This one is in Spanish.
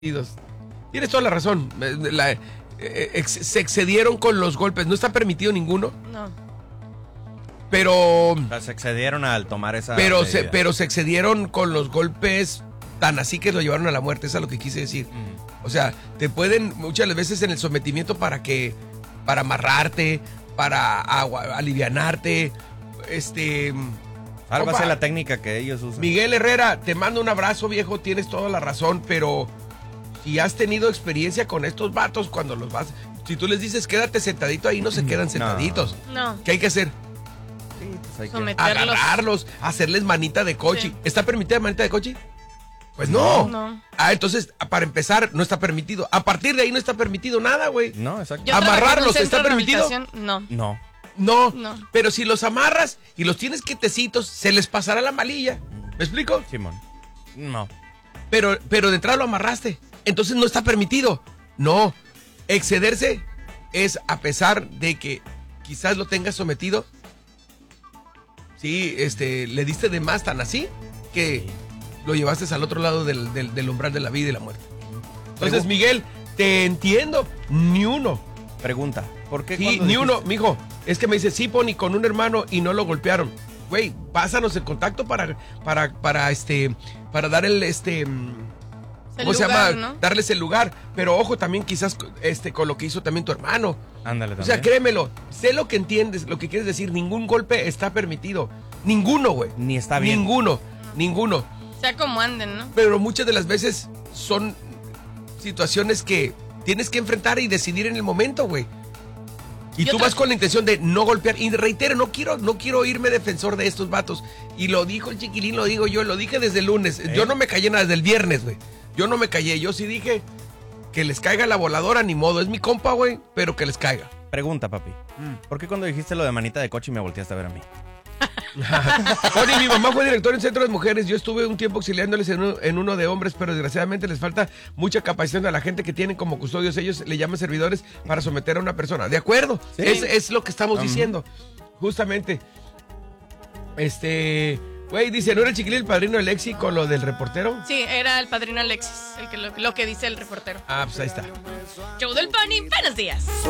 Tienes toda la razón. Se excedieron con los golpes. No está permitido ninguno. No. Pero. O sea, se excedieron al tomar esa. Pero se excedieron con los golpes tan así que lo llevaron a la muerte. Eso es lo que quise decir. O sea, te pueden muchas veces en el sometimiento para amarrarte, para alivianarte. Algo así la técnica que ellos usan. Miguel Herrera, te mando un abrazo, viejo. Tienes toda la razón, pero si has tenido experiencia con estos vatos cuando los vas. Si tú les dices quédate sentadito ahí, no se quedan sentaditos. No. ¿Qué hay que hacer? Sí, pues hay que Someterlos. Agarrarlos, hacerles manita de coche. Sí. ¿Está permitida manita de coche? Pues no. No. Entonces, para empezar, no está permitido. A partir de ahí no está permitido nada, güey. No, exacto. Yo trabajé en un ¿Amarrarlos centro está de permitido? rehabilitación. No. No. No. Pero si los amarras y los tienes quietecitos, se les pasará la malilla. ¿Me explico? Simón. No. Pero de entrada lo amarraste. Entonces no está permitido. No. Excederse es a pesar de que quizás lo tengas sometido. Sí, le diste de más tan así que lo llevaste al otro lado del umbral de la vida y la muerte. Entonces, Miguel, te entiendo. Ni uno. Pregunta. ¿Por qué? Sí, ni uno, mijo. Es que me dice, sí, Pony, con un hermano y no lo golpearon. Güey, pásanos el contacto para dar el ¿cómo se llama? ¿No? Darles el lugar. Pero ojo, también quizás con lo que hizo también tu hermano. Ándale, O también. sea, créemelo, sé lo que entiendes, lo que quieres decir. Ningún golpe está permitido. Ninguno, güey. Ni está bien. Ninguno. Sea como anden, ¿no? Pero muchas de las veces son situaciones que tienes que enfrentar y decidir en el momento, güey. Y tú vas con la intención de no golpear. Y reitero, no quiero irme defensor de estos vatos. Y lo dijo el chiquilín, lo digo yo, lo dije desde el lunes. Yo no me callé nada desde el viernes, güey. Yo no me callé, yo sí dije que les caiga la voladora, ni modo. Es mi compa, güey, pero que les caiga. Pregunta, papi. ¿Por qué cuando dijiste lo de manita de coche me volteaste a ver a mí? Oye, mi mamá fue directora en centro de mujeres. Yo estuve un tiempo auxiliándoles en uno de hombres, pero desgraciadamente les falta mucha capacitación a la gente que tienen como custodios. Ellos le llaman servidores para someter a una persona. De acuerdo, ¿Sí? es lo que estamos diciendo. Justamente. Güey, dice, ¿no era el chiquilín el padrino de Lexi con lo del reportero? Sí, era el padrino Alexis, lo que dice el reportero. Pues ahí está. Show del Pony, buenos días.